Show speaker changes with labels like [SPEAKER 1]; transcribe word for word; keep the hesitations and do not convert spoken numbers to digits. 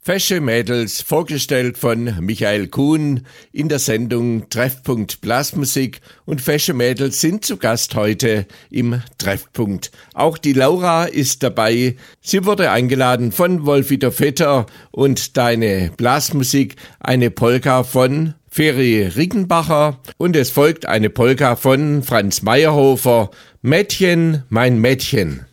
[SPEAKER 1] Fesche Mädels, vorgestellt von Michael Kuhn in der Sendung Treffpunkt Blasmusik, und Fesche Mädels sind zu Gast heute im Treffpunkt. Auch die Laura ist dabei. Sie wurde eingeladen von Wolf-Dieter Vetter und Deine Blasmusik, eine Polka von Feri Rickenbacher, und es folgt eine Polka von Franz Meyerhofer, Mädchen, mein Mädchen.